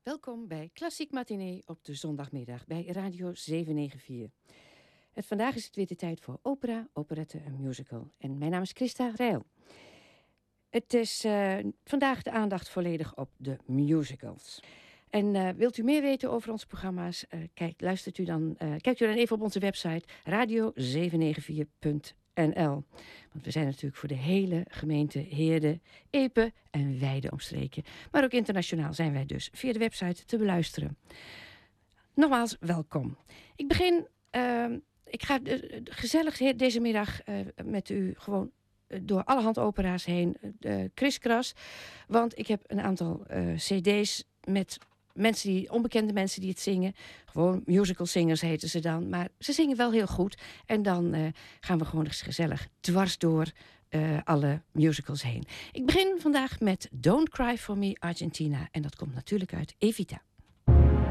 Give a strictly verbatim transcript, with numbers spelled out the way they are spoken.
Welkom bij Klassiek Matinee op de zondagmiddag bij Radio zevenhonderdvier. Het, vandaag is het weer de tijd voor opera, operette en musical. En mijn naam is Christa Rijl. Het is uh, vandaag de aandacht volledig op de musicals. En uh, wilt u meer weten over onze programma's? Uh, kijk, luistert u dan, uh, kijkt u dan even op onze website radio zevenhonderdvier punt n l. Want we zijn natuurlijk voor de hele gemeente Heerde, Epe en wijde omstreken. Maar ook internationaal zijn wij dus via de website te beluisteren. Nogmaals, welkom. Ik begin, uh, ik ga uh, gezellig deze middag uh, met u gewoon uh, door allerhand opera's heen, uh, kriskras. Want ik heb een aantal uh, cd's met mensen die, onbekende mensen die het zingen. Gewoon musical singers heten ze dan. Maar ze zingen wel heel goed. En dan uh, gaan we gewoon eens gezellig dwars door uh, alle musicals heen. Ik begin vandaag met Don't Cry For Me Argentina. En dat komt natuurlijk uit Evita.